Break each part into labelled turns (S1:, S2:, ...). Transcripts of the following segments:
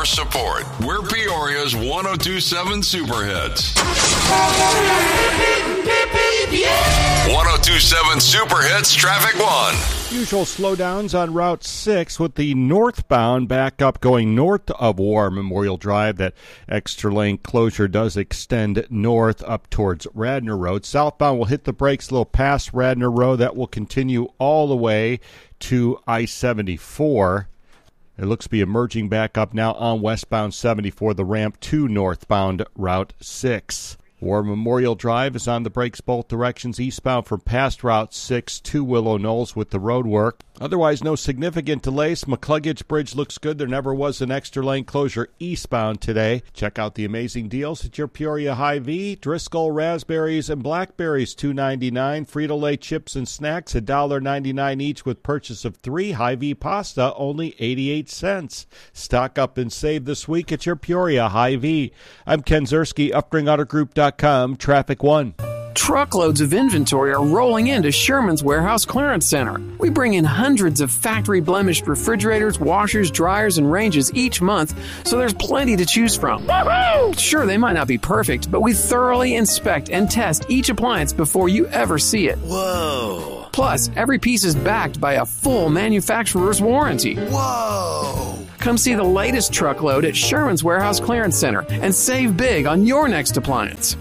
S1: your support. We're Peoria's 102.7 Super Hits. 102.7 Super Hits Traffic 1.
S2: Usual slowdowns on Route 6 with the northbound backup going north of War Memorial Drive. That extra lane closure does extend north up towards Radnor Road. Southbound will hit the brakes a little past Radnor Road. That will continue all the way to I-74. It looks to be emerging back up now on westbound 74, the ramp to northbound Route 6. War Memorial Drive is on the brakes both directions, eastbound from past Route 6 to Willow Knolls with the road work. Otherwise, no significant delays. McCluggage Bridge looks good. There never was an extra lane closure eastbound today. Check out the amazing deals at your Peoria Hy-Vee. Driscoll raspberries and blackberries, $2.99. Frito-Lay chips and snacks, $1.99 each with purchase of 3. Hy-Vee pasta, only 88 cents. Stock up and save this week at your Peoria Hy-Vee. I'm Ken Zerski, UpringAutoGroup.com, Traffic 1.
S3: Truckloads of inventory are rolling into Sherman's Warehouse Clearance Center. We bring in hundreds of factory-blemished refrigerators, washers, dryers, and ranges each month, so there's plenty to choose from. Woo-hoo! Sure, they might not be perfect, but we thoroughly inspect and test each appliance before you ever see it.
S4: Whoa!
S3: Plus, every piece is backed by a full manufacturer's warranty.
S4: Whoa!
S3: Come see the latest truckload at Sherman's Warehouse Clearance Center and save big on your next appliance.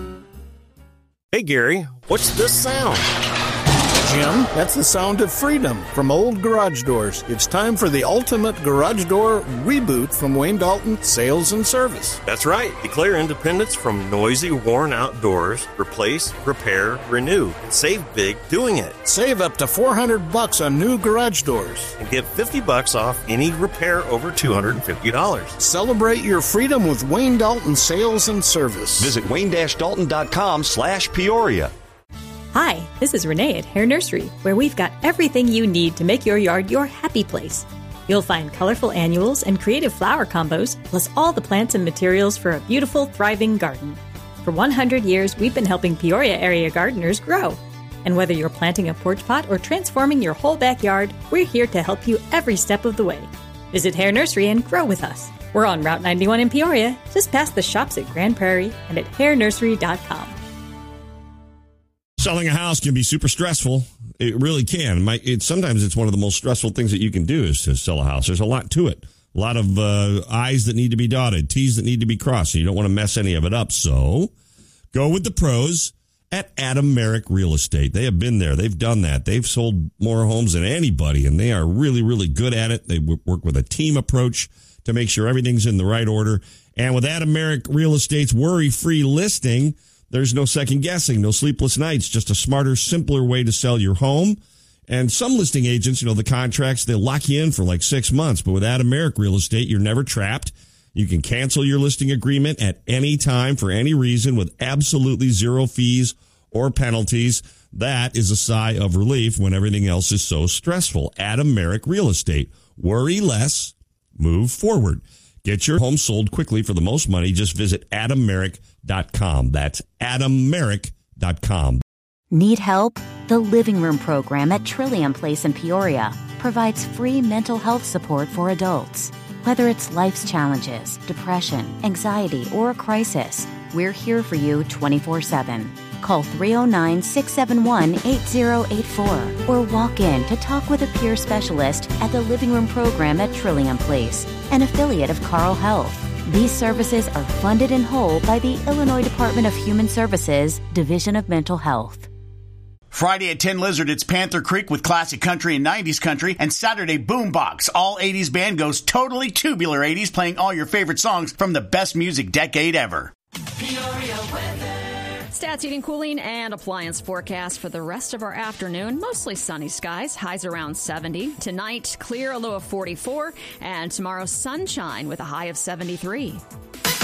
S5: Hey, Gary, what's this sound?
S6: Jim, that's the sound of freedom from old garage doors. It's time for the ultimate garage door reboot from Wayne Dalton Sales and Service.
S5: That's right. Declare independence from noisy, worn-out doors. Replace, repair, renew. And save big doing it.
S6: Save up to $400 on new garage doors.
S5: And get $50 off any repair over $250.
S6: Celebrate your freedom with Wayne Dalton Sales and Service.
S7: Visit wayne-dalton.com/Peoria.
S8: Hi, this is Renee at Hair Nursery, where we've got everything you need to make your yard your happy place. You'll find colorful annuals and creative flower combos, plus all the plants and materials for a beautiful, thriving garden. For 100 years, we've been helping Peoria area gardeners grow. And whether you're planting a porch pot or transforming your whole backyard, we're here to help you every step of the way. Visit Hair Nursery and grow with us. We're on Route 91 in Peoria, just past the shops at Grand Prairie and at hairnursery.com.
S9: Selling a house can be super stressful. It really can. Sometimes it's one of the most stressful things that you can do is to sell a house. There's a lot to it. A lot of I's that need to be dotted, T's that need to be crossed. And you don't want to mess any of it up. So go with the pros at Adam Merrick Real Estate. They have been there. They've done that. They've sold more homes than anybody, and they are really, really good at it. They work with a team approach to make sure everything's in the right order. And with Adam Merrick Real Estate's worry-free listing, there's no second guessing, no sleepless nights, just a smarter, simpler way to sell your home. And some listing agents, the contracts, they'll lock you in for like 6 months. But with Adam Merrick Real Estate, you're never trapped. You can cancel your listing agreement at any time for any reason with absolutely zero fees or penalties. That is a sigh of relief when everything else is so stressful. Adam Merrick Real Estate. Worry less, move forward. Get your home sold quickly for the most money. Just visit AdamMerrick.com. That's AdamMerrick.com.
S10: Need help? The Living Room program at Trillium Place in Peoria provides free mental health support for adults. Whether it's life's challenges, depression, anxiety, or a crisis, we're here for you 24/7. Call 309-671-8084 or walk in to talk with a peer specialist at the Living Room program at Trillium Place, an affiliate of Carle Health. These services are funded in whole by the Illinois Department of Human Services, Division of Mental Health.
S11: Friday at 10 Lizard, it's Panther Creek with classic country and 90s country, and Saturday Boombox. All 80s band goes totally tubular 80s, playing all your favorite songs from the best music decade ever.
S12: Peoria weather. Stats, heating, cooling, and appliance forecast for the rest of our afternoon. Mostly sunny skies, highs around 70. Tonight, clear, a low of 44. And tomorrow, sunshine with a high of 73.